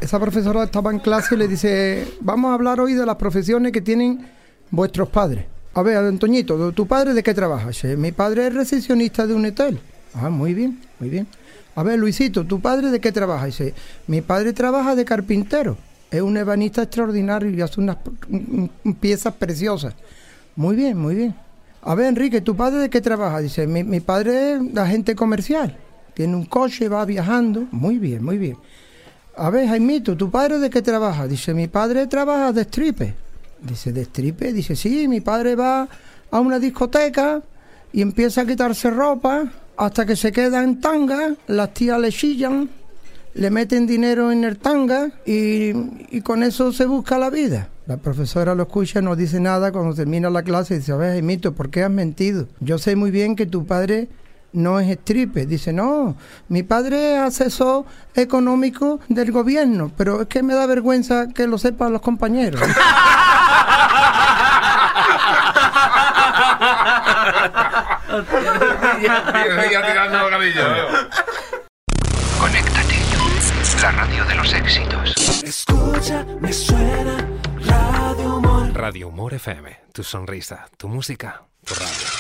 esa profesora estaba en clase y le dice, vamos a hablar hoy de las profesiones que tienen vuestros padres. A ver, Antoñito, ¿tu padre de qué trabaja? Dice, mi padre es recepcionista de un hotel. Ah, muy bien, muy bien. A ver, Luisito, ¿tu padre de qué trabaja? Dice, mi padre trabaja de carpintero. Es un ebanista extraordinario y hace unas piezas preciosas. Muy bien, muy bien. A ver, Enrique, ¿tu padre de qué trabaja? Dice, mi padre es agente comercial. Tiene un coche, va viajando. Muy bien, muy bien. A ver, Jaimito, ¿tu padre de qué trabaja? Dice, mi padre trabaja de stripper. Dice, ¿de stripper? Dice, sí, mi padre va a una discoteca y empieza a quitarse ropa hasta que se queda en tanga, las tías le chillan, le meten dinero en el tanga y con eso se busca la vida. La profesora lo escucha, no dice nada. Cuando termina la clase dice, a ver, Jaimito, ¿por qué has mentido? Yo sé muy bien que tu padre no es stripper. Dice, no, mi padre es asesor económico del gobierno, pero es que me da vergüenza que lo sepan los compañeros. Conéctate, la radio de los éxitos. Escucha, me suena Radio Humor. Radio Humor FM, tu sonrisa, tu música, tu radio.